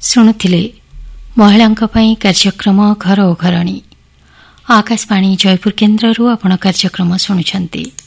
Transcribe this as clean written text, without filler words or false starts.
ଶୁଣୁଥିଲେ ମହିଳାଙ୍କ ପାଇଁ କାର୍ଯ୍ୟକ୍ରମ ଘର ଓ ଘରଣୀ। ଆକାଶବାଣୀ ଜୟପୁର କେନ୍ଦ୍ରରୁ ଆପଣ କାର୍ଯ୍ୟକ୍ରମ ଶୁଣୁଛନ୍ତି।